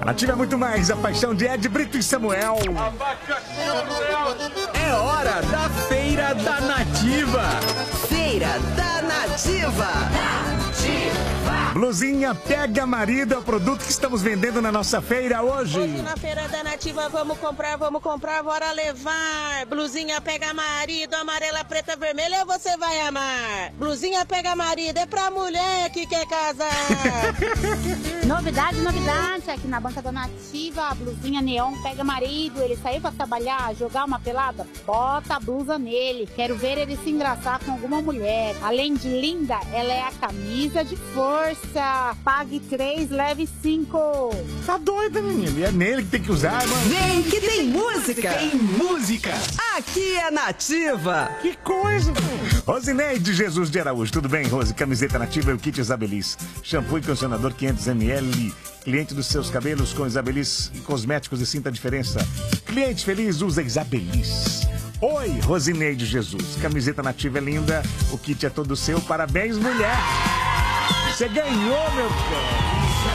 A Nativa é muito mais, a paixão de Ed Brito e Samuel. É hora da Feira da Nativa. Feira da Nativa. Blusinha Pega Marido é o produto que estamos vendendo na nossa feira hoje. Hoje na Feira da Nativa vamos comprar, bora levar. Blusinha Pega Marido, amarela, preta, vermelha, você vai amar. Blusinha Pega Marido é pra mulher que quer casar. Novidade, aqui na banca da Nativa, a blusinha neon Pega Marido. Ele saiu pra trabalhar, jogar uma pelada, bota a blusa nele. Quero ver ele se engraçar com alguma mulher. Além de linda, ela é a camisa de força. Pague 3, leve 5. Tá doida, menino? E é nele que tem que usar, mano. Vem que tem música. Tem música. Aqui é Nativa. Que coisa! Rosineide Jesus de Araújo, tudo bem, Rose? Camiseta Nativa e o kit Isabelis. Shampoo e condicionador 500ml. Cliente dos seus cabelos com Isabelis e cosméticos e sinta a diferença. Cliente feliz usa Isabelis. Oi, Rosineide Jesus. Camiseta Nativa é linda, o kit é todo seu. Parabéns, mulher! Você ganhou, meu filho!